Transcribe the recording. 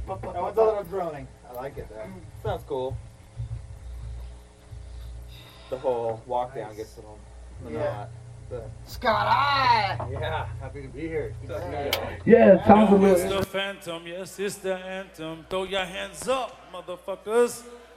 That one's a little droning. I like it though. Sounds cool. The whole walk down gets a little monotone. Scott, I. Yeah, happy to be here. Yeah, sounds a It's little. the Phantom, yes, it's the anthem. Throw your hands up, motherfuckers.